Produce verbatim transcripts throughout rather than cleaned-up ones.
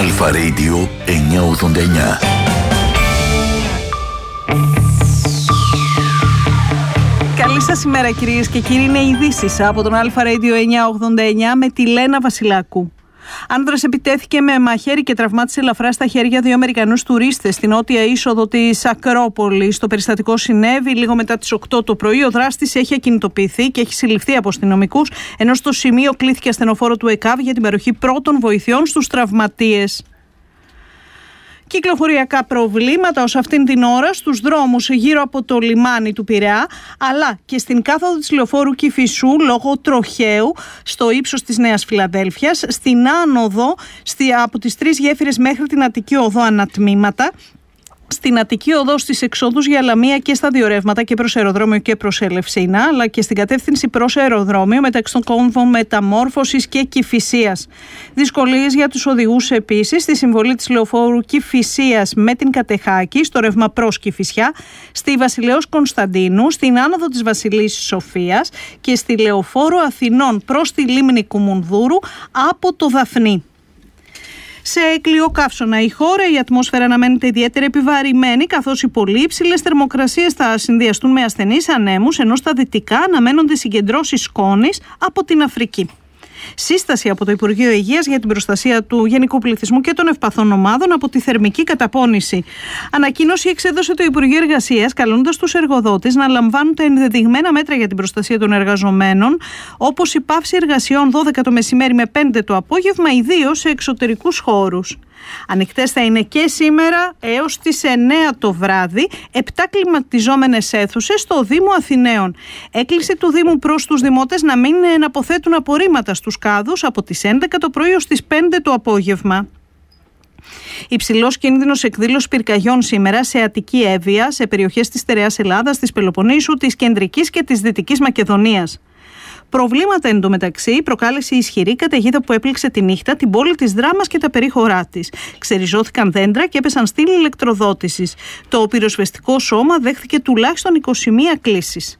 Αλφα Radio εννιακόσια ογδόντα εννιά. Καλή σας ημέρα κυρίες και κύριοι, είναι ειδήσεις από τον Αλφα Radio εννιακόσια ογδόντα εννιά με τη Λένα Βασιλάκου. Άνδρας επιτέθηκε με μαχαίρι και τραυμάτισε ελαφρά στα χέρια δύο Αμερικανούς τουρίστες στην νότια είσοδο της Ακρόπολης. Το περιστατικό συνέβη λίγο μετά τις οκτώ το πρωί. Ο δράστης έχει ακινητοποιηθεί και έχει συλληφθεί από αστυνομικούς, ενώ στο σημείο κλήθηκε ασθενοφόρο του ΕΚΑΒ για την παροχή πρώτων βοηθειών στους τραυματίες. Κυκλοφοριακά προβλήματα ως αυτήν την ώρα στους δρόμους γύρω από το λιμάνι του Πειραιά, αλλά και στην κάθοδο της λεωφόρου Κηφισού λόγω τροχαίου στο ύψος της Νέας Φιλαδέλφειας, στην άνοδο στη, από τις τρεις γέφυρες μέχρι την Αττική Οδό ανατμήματα, στην Αττική Οδό στις εξόδους για Λαμία και στα δύο ρεύματα και προς αεροδρόμιο και προς Ελευσίνα, αλλά και στην κατεύθυνση προς αεροδρόμιο μεταξύ των κόμβων Μεταμόρφωσης και Κηφισίας. Δυσκολίες για τους οδηγούς επίσης στη συμβολή της λεωφόρου Κηφισίας με την Κατεχάκη, στο ρεύμα προς Κηφισιά, στη Βασιλέως Κωνσταντίνου, στην άνοδο της Βασιλής Σοφίας και στη λεωφόρο Αθηνών προς τη λίμνη Κουμουνδούρου από το Δαφνί. Σε κλειοκαύσωνα η χώρα, η ατμόσφαιρα αναμένεται ιδιαίτερα επιβαρημένη, καθώς οι πολύ υψηλές θερμοκρασίες θα συνδυαστούν με ασθενείς ανέμους, ενώ στα δυτικά αναμένονται συγκεντρώσεις σκόνης από την Αφρική. Σύσταση από το Υπουργείο Υγείας για την προστασία του γενικού πληθυσμού και των ευπαθών ομάδων από τη θερμική καταπώνηση. Ανακοίνωση εξέδωσε το Υπουργείο Εργασίας, καλώντας τους εργοδότες να λαμβάνουν τα ενδεδειγμένα μέτρα για την προστασία των εργαζομένων, όπως η πάυση εργασιών δώδεκα το μεσημέρι με πέντε το απόγευμα, ιδίως σε εξωτερικούς χώρους. Ανοιχτές θα είναι και σήμερα έως τις εννέα το βράδυ επτά κλιματιζόμενες αίθουσες στο Δήμο Αθηναίων. Έκκληση του Δήμου προς τους δημότες να μην εναποθέτουν απορρίμματα στους κάδους από τις έντεκα το πρωί ως τις πέντε το απόγευμα. Υψηλός κίνδυνος εκδήλωσης πυρκαγιών σήμερα σε Αττική Εύβοια, σε περιοχές της Στερεάς Ελλάδας, της Πελοποννήσου, της Κεντρικής και της Δυτικής Μακεδονίας. Προβλήματα εντωμεταξύ προκάλεσε η ισχυρή καταιγίδα που έπληξε τη νύχτα την πόλη της Δράμας και τα περίχωρά της. Ξεριζώθηκαν δέντρα και έπεσαν στήλοι ηλεκτροδότησης. Το πυροσβεστικό σώμα δέχθηκε τουλάχιστον είκοσι μία κλήσεις.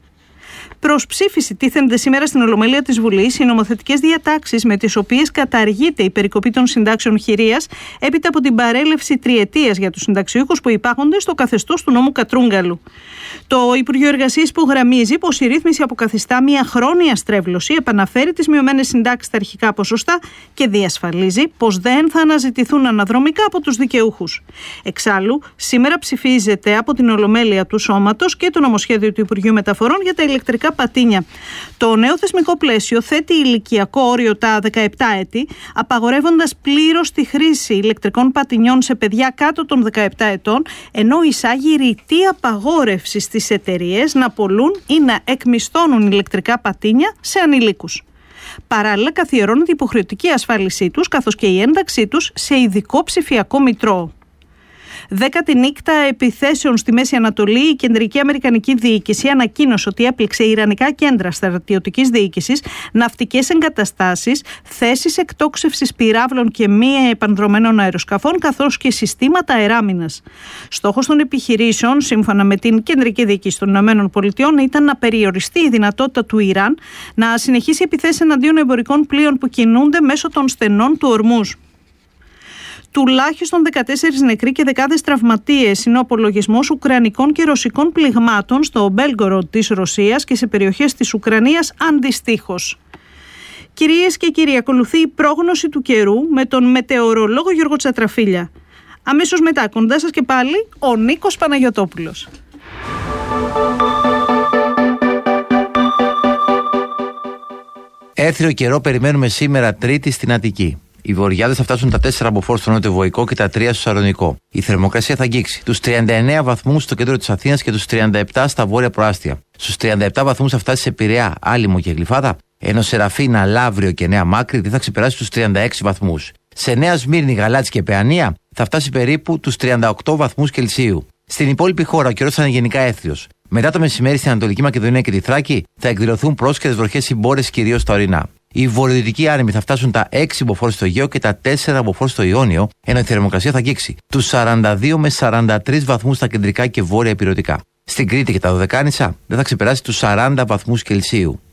Προς ψήφιση τίθενται σήμερα στην Ολομέλεια της Βουλής οι νομοθετικές διατάξεις με τις οποίες καταργείται η περικοπή των συντάξεων χειρίας έπειτα από την παρέλευση τριετίας για τους συνταξιούχους που υπάγονται στο καθεστώς του νόμου Κατρούγκαλου. Το Υπουργείο Εργασίας υπογραμμίζει πως η ρύθμιση αποκαθιστά μια χρόνια στρέβλωση, επαναφέρει τις μειωμένες συντάξεις στα αρχικά ποσοστά και διασφαλίζει πως δεν θα αναζητηθούν αναδρομικά από τους δικαιούχους. Εξάλλου, σήμερα ψηφίζεται από την Ολομέλεια του Σώματος και το νομοσχέδιο του Υπουργείου Μεταφορών για τα ηλεκτρικά πατίνια. Το νέο θεσμικό πλαίσιο θέτει ηλικιακό όριο τα δεκαεπτά έτη, απαγορεύοντας πλήρως τη χρήση ηλεκτρικών πατινιών σε παιδιά κάτω των δεκαεπτά ετών, ενώ εισάγει ρητή απαγόρευση στις εταιρείες να πωλούν ή να εκμισθώνουν ηλεκτρικά πατίνια σε ανηλίκους. Παράλληλα, καθιερώνεται η υποχρεωτική ασφάλισή τους, καθώς και η ένταξή τους σε ειδικό ψηφιακό μητρό. Δέκατη νύχτα επιθέσεων στη Μέση Ανατολή, η Κεντρική Αμερικανική Διοίκηση ανακοίνωσε ότι έπληξε ιρανικά κέντρα στρατιωτικής διοίκησης, ναυτικές εγκαταστάσεις, θέσεις εκτόξευσης πυράβλων και μη επανδρομένων αεροσκαφών, καθώς και συστήματα αεράμινας. Στόχος των επιχειρήσεων, σύμφωνα με την Κεντρική Διοίκηση των ΗΠΑ, ήταν να περιοριστεί η δυνατότητα του Ιράν να συνεχίσει επιθέσεις εναντίον εμπορικών πλοίων που κινούνται μέσω των στενών του Ορμούζ. Τουλάχιστον δεκατέσσερις νεκροί και δεκάδες τραυματίες είναι ο απολογισμός ουκρανικών και ρωσικών πληγμάτων στο Μπέλγκοροντ της Ρωσίας και σε περιοχές της Ουκρανίας αντιστοίχως. Κυρίες και κύριοι, ακολουθεί η πρόγνωση του καιρού με τον μετεωρολόγο Γιώργο Τσατραφίλια. Αμέσως μετά, κοντά σας και πάλι, ο Νίκος Παναγιωτόπουλος. Έθριο καιρό περιμένουμε σήμερα Τρίτη στην Αττική. Οι βορειάδες θα φτάσουν τα τέσσερα μποφόρ στο νότιο-βορεικό και τα τρία στο Σαλονικό. Η θερμοκρασία θα αγγίξει τους τριάντα εννέα βαθμούς στο κέντρο της Αθήνας και τους τριάντα επτά στα βόρεια προάστια. Στους τριάντα επτά βαθμούς θα φτάσει σε Πειραιά, Άλυμο και Γλυφάδα, ενώ σε Ραφίνα, Λαύριο και Νέα Μάκρη δεν θα ξεπεράσει τους τριάντα έξι βαθμούς. Σε Νέα Σμύρνη, Γαλάτσι και Παιανία θα φτάσει περίπου τους τριάντα οκτώ βαθμούς Κελσίου. Στην υπόλοιπη χώρα ο καιρός θα είναι γενικά έθριος. Μετά το μεσημέρι στην Ανατολική Μακεδονία και τη Θράκη θα εκδηλωθούν πρόσκαιρες βροχές συμπόρες κυρίως στα ορεινά. Οι βορειοδυτικοί άνεμοι θα φτάσουν τα έξι μποφόρ στο Αιγαίο και τα τέσσερα μποφόρ στο Ιόνιο, ενώ η θερμοκρασία θα αγγίξει τους σαράντα δύο με σαράντα τρεις βαθμούς στα κεντρικά και βόρεια ηπειρωτικά. Στην Κρήτη και τα Δωδεκάνησα δεν θα ξεπεράσει τους σαράντα βαθμούς Κελσίου.